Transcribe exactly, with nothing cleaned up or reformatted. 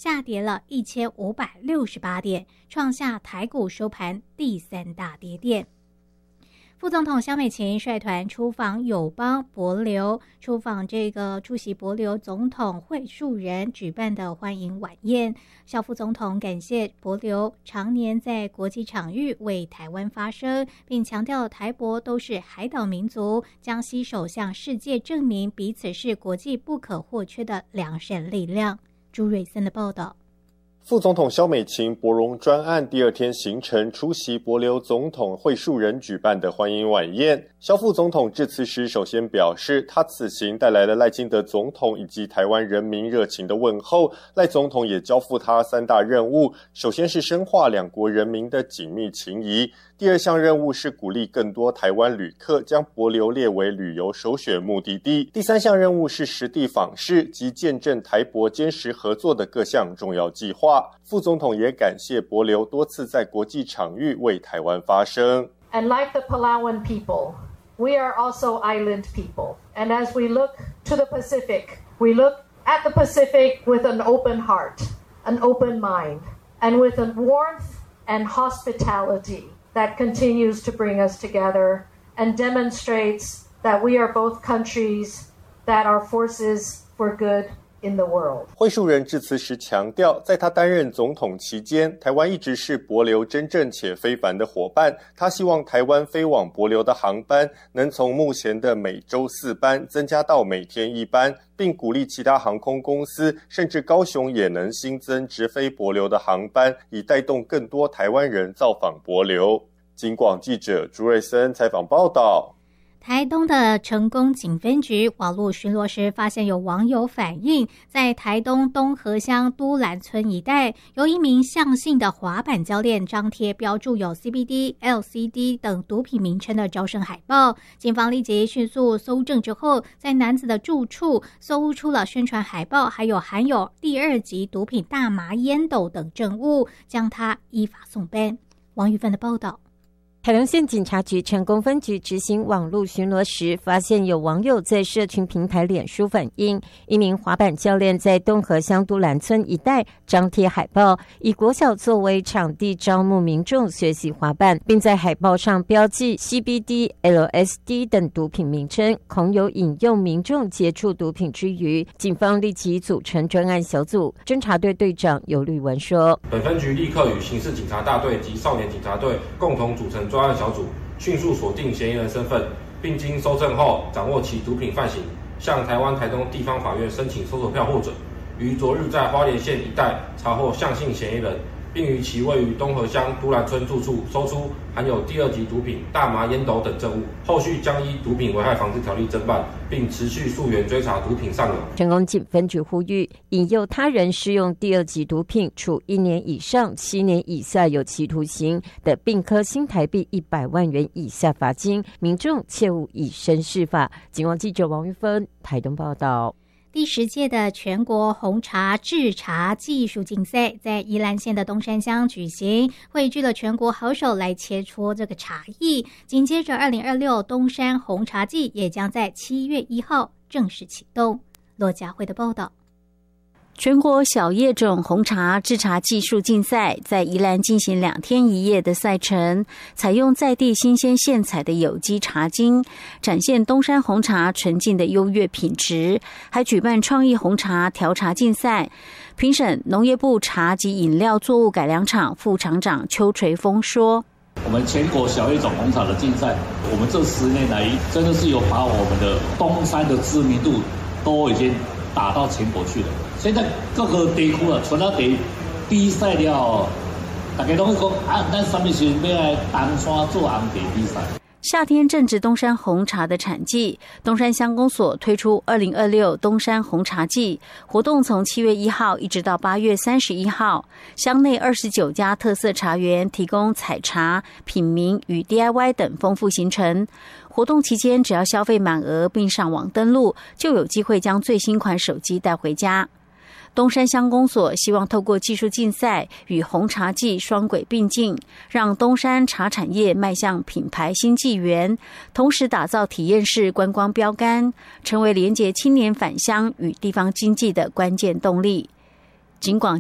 下跌了一千五百六十八点，创下台股收盘第三大跌点。副总统萧美琴率团出访友邦帛琉，出访这个出席帛琉总统会述人举办的欢迎晚宴。萧副总统感谢帛琉常年在国际场域为台湾发声，并强调台帛都是海岛民族，将携手向世界证明彼此是国际不可或缺的良善力量。朱瑞森的报道。 副总统萧美琴帛荣专案第二天行程，出席帛琉总统会述人举办的欢迎晚宴。萧副总统致辞时，首先表示，他此行带来了赖清德总统以及台湾人民热情的问候。赖总统也交付他三大任务，首先是深化两国人民的紧密情谊。第二项任务是鼓励更多台湾旅客将帛琉列为旅游首选目的地。第三项任务是实地访视及见证台帛坚实合作的各项重要计划。副总统也感谢帛琉多次在国际场域为台湾发声。 And like the Palawan people, we are also island people. And as we look to the Pacific, we look at the Pacific with an open heart, an open mind, and with a warmth and hospitality.That continues to bring us together and demonstrates that we are both countries that are forces for good in the world. 会述人致辞时强调，在他担任总统期间，台湾一直是帛琉真正且非凡的伙伴。他希望台湾飞往帛琉的航班能从目前的每周四班增加到每天一班，并鼓励其他航空公司，甚至高雄也能新增直飞帛琉的航班，以带动更多台湾人造访帛琉。警广记者朱瑞森采访报道。 台东的成功警分局网络巡逻时，发现有网友反映，在台东东河乡都兰村一带，有一名向姓的滑板教练张贴标注有 C B D、L S D 等毒品名称的招生海报。警方立即迅速搜证之后，在男子的住处搜出了宣传海报，还有含有第二级毒品大麻烟斗等证物，将他依法送办。王玉芬的报道。 台东县警察局成功分局执行网络巡逻时，发现有网友在社群平台脸书反映，一名滑板教练在东河乡都兰村一带张贴海报，以国小作为场地招募民众学习滑板，并在海报上标记 C B D、L S D 等毒品名称，恐有引诱民众接触毒品之余，警方立即组成专案小组。侦查队队长尤律文说， 本分局立刻与刑事警察大队及少年警察队共同组成专案小组，迅速锁定嫌疑人身份，并经搜证后掌握其毒品犯行，向台湾台东地方法院申请搜索票获准。于昨日在花莲县一带查获向姓嫌疑人，并于其位于东河乡都兰村住处搜出含有第二级毒品大麻烟斗等证物，后续将依毒品危害防治条例侦办，并持续溯源追查毒品上游。 成功警分局呼吁，引诱他人施用第二级毒品，处一年以上七年以下有期徒刑的，并科新台币一百万元以下罚金。民众切勿以身试法。警广记者王玉芬台东报道。 第十届的全国红茶制茶技术竞赛在宜兰县的东山乡举行，汇聚了全国好手来切磋这个茶艺。紧接着二零二六东山红茶季也将在七月一号正式启动。骆家慧的报道。 全国小叶种红茶制茶技术竞赛在宜兰进行两天一夜的赛程，采用在地新鲜现采的有机茶精，展现东山红茶纯净的优越品质，还举办创意红茶调茶竞赛。评审农业部茶及饮料作物改良厂副厂长邱垂峰说， 我们全国小叶种红茶的竞赛，我们这十年来真的是有把我们的东山的知名度都已经打到全国去了。现在各个地区啊，除了地比赛了，大家都会讲啊，咱什么时候要来东山做红茶比赛？ 夏天正值东山红茶的产季，东山乡公所推出二零二六东山红茶季活动，从七月一号一直到八月三十一号，乡内二十九家特色茶园提供采茶、品茗与 D I Y 等丰富行程。活动期间，只要消费满额并上网登录，就有机会将最新款手机带回家。东山乡公所希望透过技术竞赛与红茶季双轨并进，让东山茶产业迈向品牌新纪元，同时打造体验式观光标杆，成为连结青年返乡与地方经济的关键动力。警广